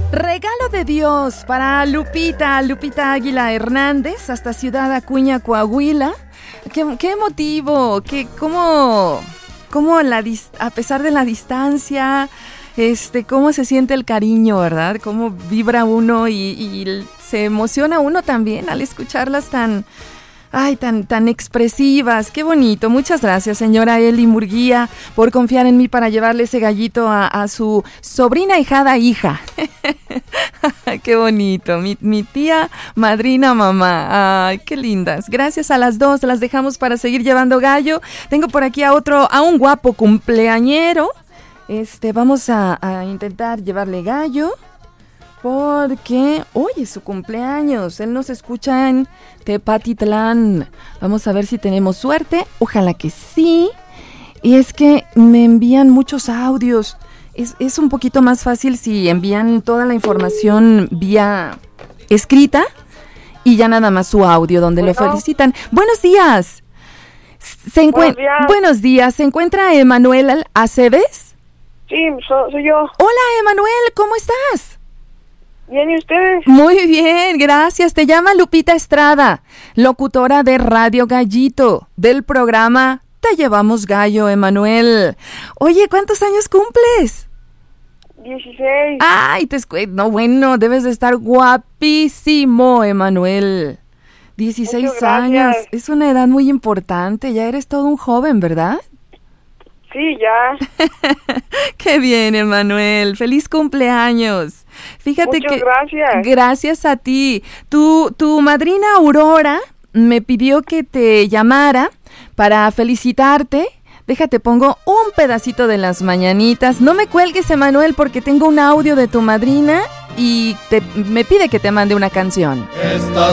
Regalo de Dios para Lupita Águila Hernández, hasta Ciudad Acuña, Coahuila. Qué emotivo, cómo a pesar de la distancia, cómo se siente el cariño, ¿verdad? Cómo vibra uno y se emociona uno también al escucharlas tan expresivas. Qué bonito. Muchas gracias, señora Eli Murguía, por confiar en mí para llevarle ese gallito a su sobrina, ahijada, hija. Qué bonito. Mi tía, madrina, mamá. Ay, qué lindas. Gracias a las dos. Las dejamos para seguir llevando gallo. Tengo por aquí a un guapo cumpleañero. Vamos a intentar llevarle gallo. Porque hoy es su cumpleaños. Él nos escucha en Tepatitlán. Vamos a ver si tenemos suerte. Ojalá que sí. Y es que me envían muchos audios. Es un poquito más fácil si envían toda la información vía escrita y ya nada más su audio donde lo felicitan. Buenos días. Buenos días. ¿Se encuentra Emanuel Aceves? Sí, soy yo. Hola, Emanuel. ¿Cómo estás? Bien, ¿y ustedes? Muy bien, gracias. Te llama Lupita Estrada, locutora de Radio Gallito, del programa Te Llevamos Gallo, Emanuel. Oye, ¿cuántos años cumples? 16. Ay, debes de estar guapísimo, Emanuel. 16 años, es una edad muy importante, ya eres todo un joven, ¿verdad? Sí, ya. Qué bien, Emanuel. Feliz cumpleaños. Fíjate Muchas gracias. Gracias a ti. Tu madrina Aurora me pidió que te llamara para felicitarte. Déjate, pongo un pedacito de las mañanitas. No me cuelgues, Emanuel, porque tengo un audio de tu madrina y me pide que te mande una canción.